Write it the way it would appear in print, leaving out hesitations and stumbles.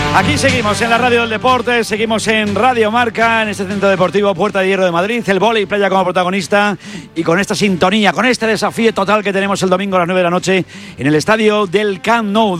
Aquí seguimos en la Radio del Deporte, seguimos en Radio Marca, en este centro deportivo Puerta de Hierro de Madrid, el vóley playa como protagonista y con esta sintonía, con este desafío total que tenemos el domingo a las 9 de la noche en el estadio del Camp Nou.